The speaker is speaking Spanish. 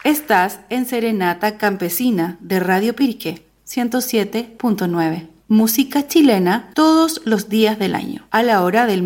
Estás en Serenata Campesina de Radio Pirque 107.9. Música chilena todos los días del año, a la hora del